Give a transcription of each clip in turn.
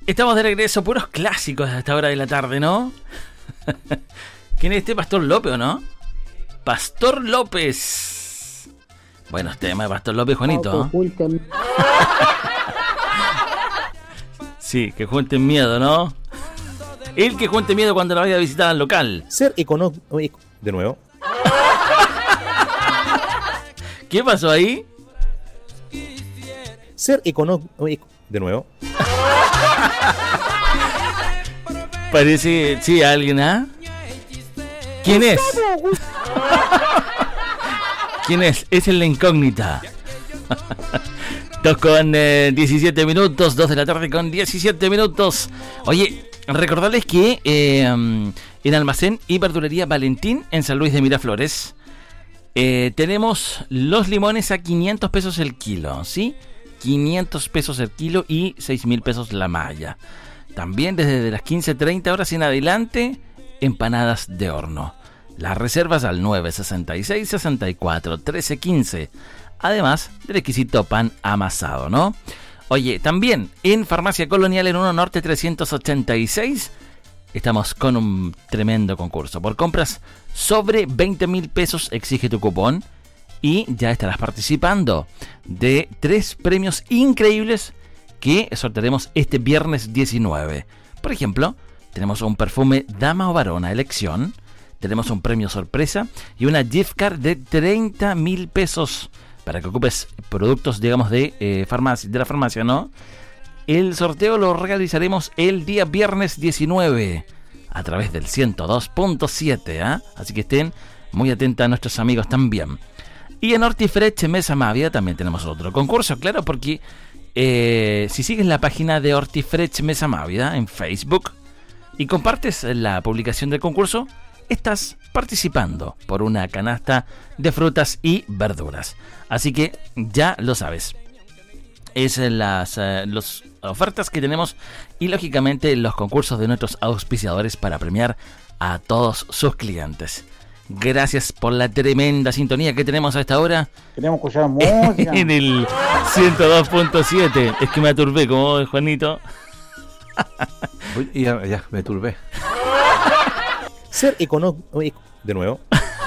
Estamos de regreso, puros clásicos a esta hora de la tarde, ¿no? ¿Quién es este? ¿Pastor López o no? Pastor López. Bueno, este tema de Pastor López, Juanito, ¿no? Sí, que junten miedo, ¿no? El que junte miedo cuando la vaya a visitar al local. Ser económico. De nuevo. ¿Qué pasó ahí? Ser económico. De nuevo. Parece, sí, alguien, ¿ah? ¿Quién es? ¿Quién es? Es en la incógnita. 2:17 minutos, 2 de la tarde con 17 minutos. Oye, recordarles que en Almacén y Verdulería Valentín, en San Luis de Miraflores, tenemos los limones a 500 pesos el kilo, ¿sí? 500 pesos el kilo y 6.000 pesos la malla. También desde las 15:30 horas en adelante, empanadas de horno. Las reservas al 966-64-1315. Además del exquisito pan amasado, ¿no? Oye, también en Farmacia Colonial en 1 Norte 386 estamos con un tremendo concurso. Por compras sobre 20.000 pesos exige tu cupón y ya estarás participando de 3 premios increíbles que sortearemos este viernes 19. Por ejemplo, tenemos un perfume Dama o Varón a elección, tenemos un premio sorpresa y una gift card de 30.000 pesos para que ocupes productos, digamos, de la farmacia, ¿no? El sorteo lo realizaremos el día viernes 19 a través del 102.7, ¿ah? Así que estén muy atentos a nuestros amigos también. Y en Hortifresh Mesa Mavia también tenemos otro concurso, claro, porque si sigues la página de Hortifresh Mesa Mavia en Facebook y compartes la publicación del concurso, estás participando por una canasta de frutas y verduras. Así que ya lo sabes. Es las ofertas que tenemos y lógicamente los concursos de nuestros auspiciadores para premiar a todos sus clientes. Gracias por la tremenda sintonía que tenemos a esta hora. Queremos escuchar música. En el 102.7. Es que me aturbé, como Juanito. Ya me turbé. Ser económico. De nuevo.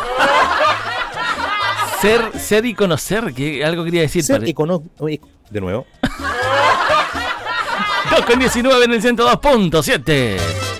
Ser y conocer, que algo quería decir. Ser económico. De nuevo. 2:19 en el 102.7.